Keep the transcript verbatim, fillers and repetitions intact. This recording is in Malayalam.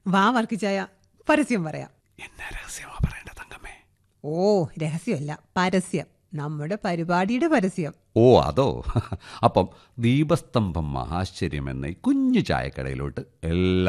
വാ വർക്കിച്ചായ, പരസ്യം പറയാം. എന്നാ രഹസ്യമാ പറയേണ്ട തങ്കമ്മേ? ഓ, രഹസ്യമല്ല, പരസ്യം. നമ്മുടെ പരിപാടിയുടെ പരസ്യം. ഓ അതോ? അപ്പം ദീപസ്തംഭം മഹാശ്ചര്യം എന്ന ഈ കുഞ്ഞു ചായക്കടയിലോട്ട് എല്ലാ